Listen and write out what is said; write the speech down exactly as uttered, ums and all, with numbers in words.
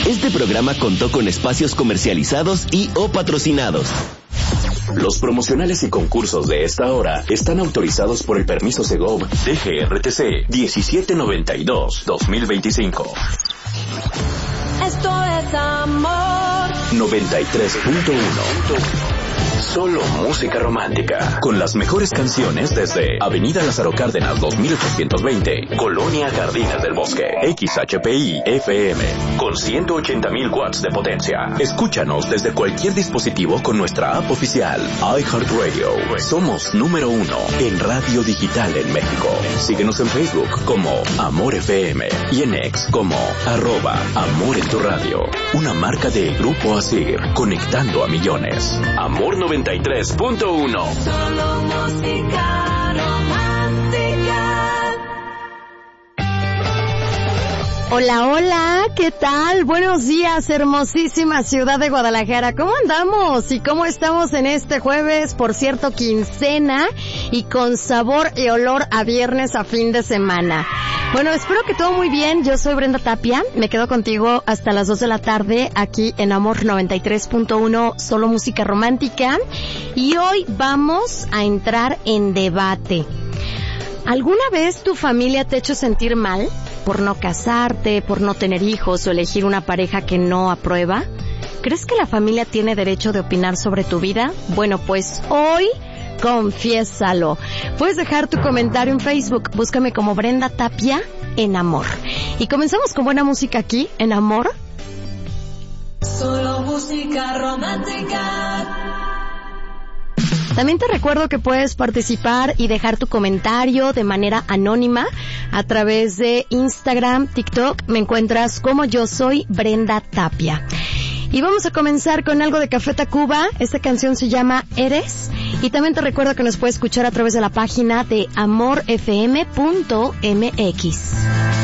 Este programa contó con espacios comercializados y o patrocinados. Los promocionales y concursos de esta hora están autorizados por el permiso Segov D G R T C diecisiete noventa y dos guión dos mil veinticinco. Esto es amor. noventa y tres punto uno. Solo música romántica. Con las mejores canciones desde Avenida Lázaro Cárdenas dos mil ochocientos veinte, Colonia Jardines del Bosque. X H P I F M con ciento ochenta mil watts de potencia. Escúchanos desde cualquier dispositivo con nuestra app oficial iHeartRadio. Somos número uno en radio digital en México. Síguenos en Facebook como Amor F M y en X como arroba Amor en tu radio. Una marca de Grupo Asir, conectando a millones. Amor noventa y tres punto uno. Solo música romántica. Hola, hola, ¿qué tal? Buenos días, hermosísima ciudad de Guadalajara. ¿Cómo andamos? ¿Y cómo estamos en este jueves? Por cierto, quincena y con sabor y olor a viernes a fin de semana. Bueno, espero que todo muy bien. Yo soy Brenda Tapia. Me quedo contigo hasta las dos de la tarde aquí en Amor noventa y tres punto uno, solo música romántica. Y hoy vamos a entrar en debate. ¿Alguna vez tu familia te ha hecho sentir mal por no casarte, por no tener hijos o elegir una pareja que no aprueba? ¿Crees que la familia tiene derecho de opinar sobre tu vida? Bueno, pues hoy confiésalo. Puedes dejar tu comentario en Facebook. Búscame como Brenda Tapia en Amor. Y comenzamos con buena música aquí en Amor. Solo música romántica. También te recuerdo que puedes participar y dejar tu comentario de manera anónima a través de Instagram, TikTok. Me encuentras como Yo Soy Brenda Tapia. Y vamos a comenzar con algo de Café Tacuba. Esta canción se llama Eres. Y también te recuerdo que nos puedes escuchar a través de la página de amor f m punto m x.